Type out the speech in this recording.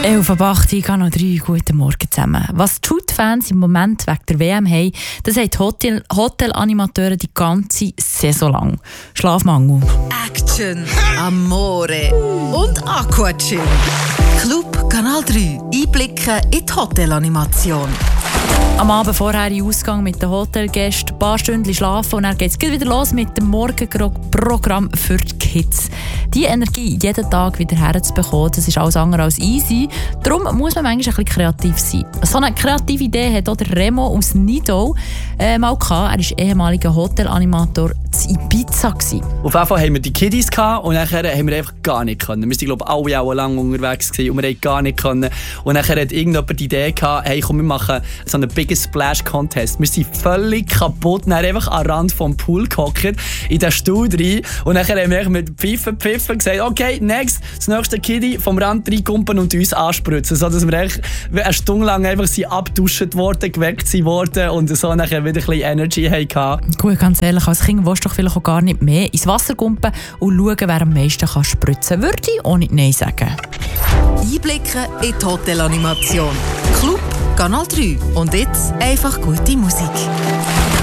11:08, ich habe noch 3 guten Morgen zusammen. Was die Shoot-Fans im Moment wegen der WM haben, das haben die Hotelanimateure die ganze Saison lang. Schlafmangel. Action, Amore und Aquachill. Club Kanal 3. Einblicken in die Hotelanimation. Am Abend vorher in Ausgang mit den Hotelgästen, ein paar Stunden schlafen und dann geht es wieder los mit dem Morgenprogramm für die Kids. Die Energie jeden Tag wieder herzubekommen, das ist alles andere als easy. Darum muss man manchmal ein bisschen kreativ sein. So eine kreative Idee hat auch der Remo aus Nidau mal gehabt. Er war ehemaliger Hotelanimator in Ibiza. Auf jeden Fall haben wir die Kiddies gehabt und nachher haben wir einfach gar nicht können. Wir waren, glaube ich, alle auch lange unterwegs gewesen und wir haben gar nicht können. Und nachher hat irgendjemand die Idee gehabt, hey, komm, wir machen so einen Biggest Splash Contest. Wir sind völlig kaputt, dann einfach am Rand vom Pool gehockt, in den Stuhl rein. Und nachher haben wir mit Pfiffen gesagt, okay, das nächste Kiddie vom Rand reinkumpen und uns anspritzen. So dass wir eine Stunde lang einfach abgeduscht worden, geweckt worden und so nachher wieder ein bisschen Energy hatten. Gut, ganz ehrlich, als Kind willst du doch vielleicht auch gar nicht mehr ins Wasser kumpen und schauen, wer am meisten spritzen kann. Würde ich auch nicht Nein sagen. Einblicken in die Hotelanimation. Club Kanal 3. Und jetzt einfach gute Musik.